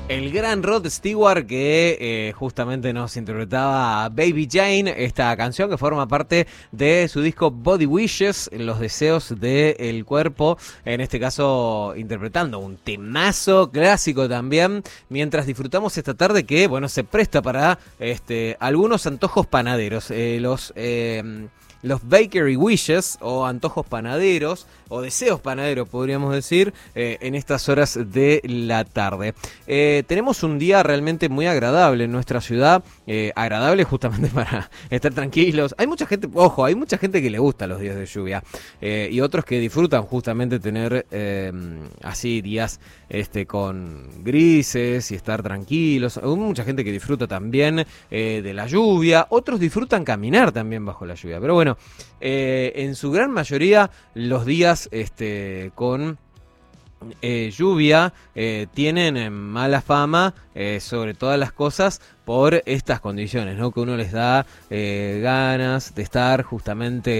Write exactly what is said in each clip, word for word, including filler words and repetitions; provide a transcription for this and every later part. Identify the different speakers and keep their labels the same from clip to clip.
Speaker 1: El gran Rod Stewart que eh, justamente nos interpretaba Baby Jane, esta canción que forma parte de su disco Body Wishes, los deseos del cuerpo, en este caso interpretando un temazo clásico también, mientras disfrutamos esta tarde que, bueno, se presta para este algunos antojos panaderos, eh, los... Eh, Los Bakery Wishes, o antojos panaderos, o deseos panaderos, podríamos decir, eh, en estas horas de la tarde. Eh, tenemos un día realmente muy agradable en nuestra ciudad, eh, agradable justamente para estar tranquilos. Hay mucha gente, ojo, hay mucha gente que le gusta los días de lluvia, eh, y otros que disfrutan justamente tener eh, así días este, con grises y estar tranquilos. Hay mucha gente que disfruta también eh, de la lluvia, otros disfrutan caminar también bajo la lluvia, pero bueno, Eh, en su gran mayoría los días este, con eh, lluvia eh, tienen mala fama eh, sobre todas las cosas por estas condiciones, ¿no? Que uno les da eh, ganas de estar justamente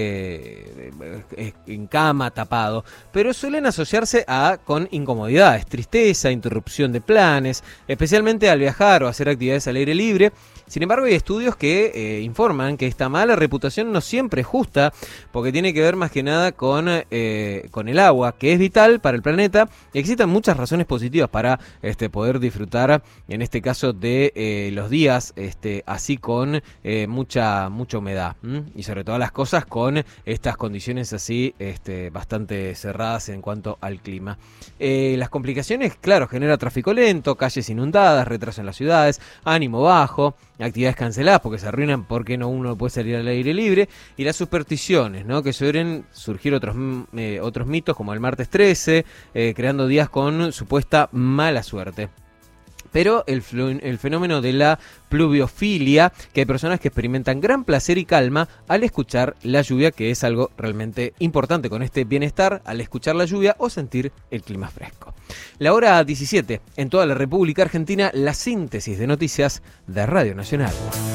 Speaker 1: eh, en cama, tapado, pero suelen asociarse a con incomodidades, tristeza, interrupción de planes, especialmente al viajar o hacer actividades al aire libre. Sin embargo, hay estudios que eh, informan que esta mala reputación no siempre es justa, porque tiene que ver más que nada con, eh, con el agua, que es vital para el planeta. Existen muchas razones positivas para este, poder disfrutar, en este caso, de eh, los días este, así con eh, mucha mucha humedad, ¿m? Y sobre todas las cosas con estas condiciones así este, bastante cerradas en cuanto al clima. Eh, las complicaciones, claro, genera tráfico lento, calles inundadas, retraso en las ciudades, ánimo bajo, actividades canceladas porque se arruinan porque no uno puede salir al aire libre, y las supersticiones, ¿no? Que suelen surgir otros eh, otros mitos como el martes trece, eh, creando días con supuesta mala suerte. Pero el, el fenómeno de la pluviofilia, que hay personas que experimentan gran placer y calma al escuchar la lluvia, que es algo realmente importante con este bienestar al escuchar la lluvia o sentir el clima fresco. La hora diecisiete, en toda la República Argentina, la síntesis de noticias de Radio Nacional.